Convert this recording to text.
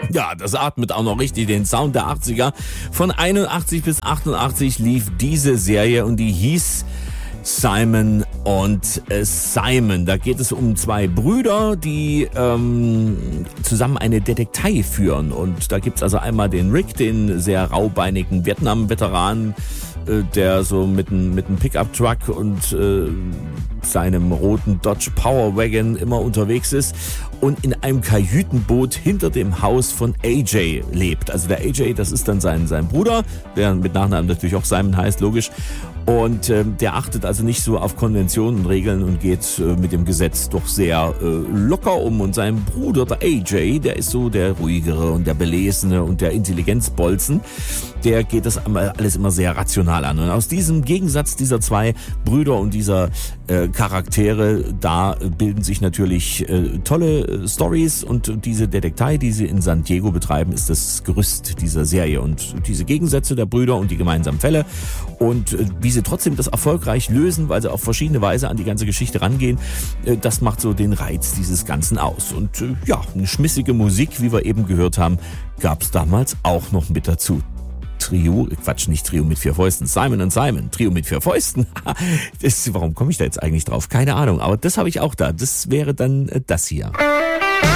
Ja, das atmet auch noch richtig den Sound der 80er. Von 81 bis 88 lief diese Serie und die hieß Simon und Simon. Da geht es um zwei Brüder, die zusammen eine Detektei führen. Und da gibt's also einmal den Rick, den sehr raubeinigen Vietnam-Veteran, der so mit einem Pickup-Truck und seinem roten Dodge Power Wagon immer unterwegs ist und in einem Kajütenboot hinter dem Haus von AJ lebt. Also der AJ, das ist dann sein Bruder, der mit Nachnamen natürlich auch Simon heißt, logisch. Und der achtet also nicht so auf Konventionen und Regeln und geht mit dem Gesetz doch sehr locker um. Und sein Bruder, der AJ, der ist so der ruhigere und der belesene und der Intelligenzbolzen. Der geht das alles immer sehr rational an. Und aus diesem Gegensatz dieser zwei Brüder und dieser Charaktere, da bilden sich natürlich tolle Stories. Und diese Detektei, die sie in San Diego betreiben, ist das Gerüst dieser Serie. Und diese Gegensätze der Brüder und die gemeinsamen Fälle und wie sie trotzdem das erfolgreich lösen, weil sie auf verschiedene Weise an die ganze Geschichte rangehen, das macht so den Reiz dieses Ganzen aus. Und ja, eine schmissige Musik, wie wir eben gehört haben, gab es damals auch noch mit dazu. Nicht Trio mit 4 Fäusten, Simon und Simon, Trio mit 4 Fäusten. Warum komme ich da jetzt eigentlich drauf? Keine Ahnung, aber das habe ich auch da. Das wäre dann das hier.